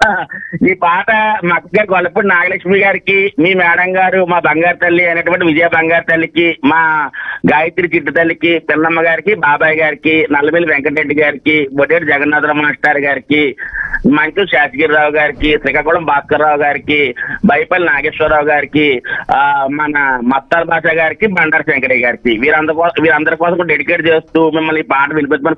ఈ పాట మా అక్క గారు గొల్లపూడి నాగలక్ష్మి గారికి, మీ మేడం గారు, మా బంగారు తల్లి అయినటువంటి విజయ బంగారు తల్లికి, మా గాయత్రి చిట్టు తల్లికి, పిన్నమ్మ గారికి, బాబాయ్ గారికి, నల్లమిల్లి వెంకటరెడ్డి గారికి, బొడ్డేటి జగన్నాథరావు మాస్టర్ గారికి, మంచు శాసగిరిరావు గారికి, శ్రీకాకుళం భాస్కర్రావు గారికి, బైపల్లి నాగేశ్వరరావు గారికి, మన మత్తాల భాష గారికి, బండారు శంకరయ్య గారికి, వీరందరి కోసం డెడికేట్ చేస్తూ మిమ్మల్ని ఈ పాట వినిపించమని